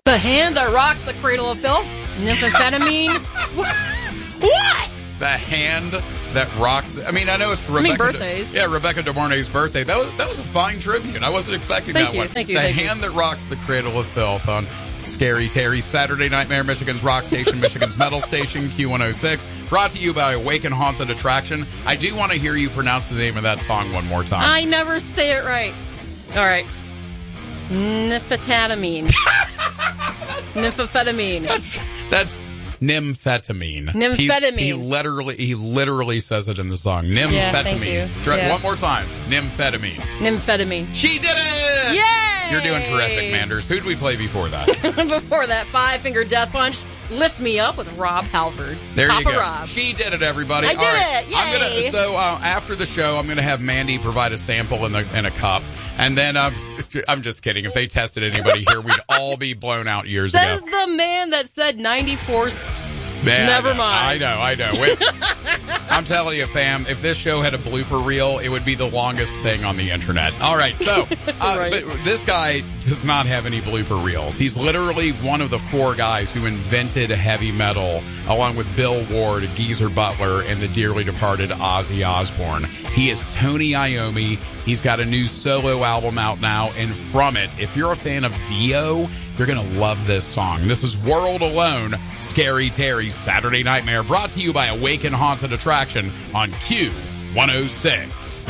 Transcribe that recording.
The hand that rocks the cradle of filth. Nymphamphetamine. What? The hand that rocks. I mean, I know it's Rebecca. Birthdays. Rebecca De Mornay's birthday. That was a fine tribute. I wasn't expecting that one. Thank you. The hand that rocks the cradle of filth on Scary Terry's Saturday Nightmare, Michigan's rock station, Michigan's metal station, Q106. Brought to you by Awaken Haunted Attraction. I do want to hear you pronounce the name of that song one more time. I never say it right. All right. Nymphamphetamine. Nymphamphetamine. That's nymphetamine. Nymphetamine. He literally says it in the song. Nymphetamine. Yeah, thank you. Try Yeah. one more time. Nymphetamine. Nymphamphetamine. She did it! Yay! You're doing terrific, Manders. Who'd we play before that? Before that, Five Finger Death Punch, Lift Me Up with Rob Halford. There Papa you go. Rob. She did it, everybody. I did it. Yay. After the show, I'm gonna have Mandy provide a sample in a cup, and then I'm just kidding. If they tested anybody here, we'd all be blown out years ago. Says the man that said 94. Yeah, Never mind. I know. I'm telling you, fam, if this show had a blooper reel, it would be the longest thing on the internet. All right, so Right. But this guy does not have any blooper reels. He's literally one of the 4 guys who invented heavy metal, along with Bill Ward, Geezer Butler, and the dearly departed Ozzy Osbourne. He is Tony Iommi. He's got a new solo album out now, and from it, if you're a fan of Dio, you're going to love this song. This is World Alone, Scary Terry's Saturday Nightmare, brought to you by Awaken Haunted Attraction on Q106.